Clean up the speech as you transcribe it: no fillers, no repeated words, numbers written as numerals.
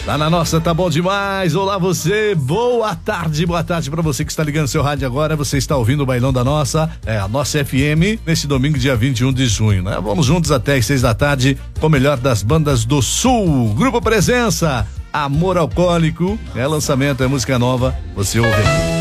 Tá na nossa, tá bom demais. Olá você, boa tarde pra você que está ligando seu rádio agora. Você está ouvindo o Bailão da Nossa, a Nossa FM, nesse domingo, dia 21 de junho, né? Vamos juntos até às 6 da tarde com o melhor das bandas do Sul. Grupo Presença, Amor Alcoólico, lançamento, é música nova, você ouve.